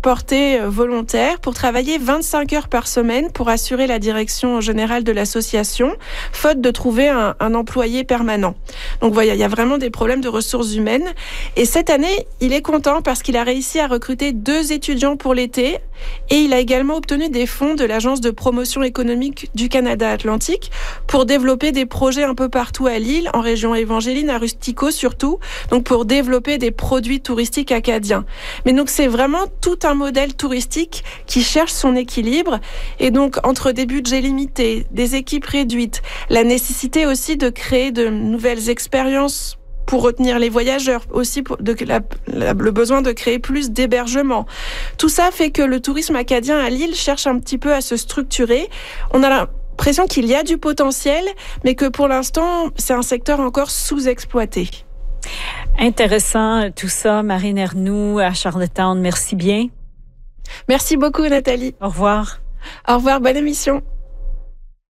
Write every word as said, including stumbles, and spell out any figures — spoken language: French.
porté volontaire pour travailler vingt-cinq heures par semaine pour assurer la direction générale de l'association, faute de trouver un, un employé permanent. Donc voilà, il y a vraiment des problèmes de ressources humaines. Et cette année, il est content parce qu'il a réussi à recruter deux étudiants pour l'été et il a également obtenu des fonds de l'Agence de promotion économique du Canada Atlantique pour développer des projets un peu partout à l'île, en région évangéline, à Rustico surtout, donc pour développer des produits touristiques acadiens. Mais donc c'est vraiment tout un modèle touristique qui cherche son équilibre et donc entre des budgets limités, des équipes réduites, la nécessité aussi de créer de nouvelles expériences pour retenir les voyageurs, aussi pour de, la, la, le besoin de créer plus d'hébergements. Tout ça fait que le tourisme acadien à l'île cherche un petit peu à se structurer. On a l'impression qu'il y a du potentiel, mais que pour l'instant, c'est un secteur encore sous-exploité. Intéressant tout ça, Marine Ernoult à Charlottetown. Merci bien. Merci beaucoup, Nathalie. Au revoir. Au revoir, bonne émission.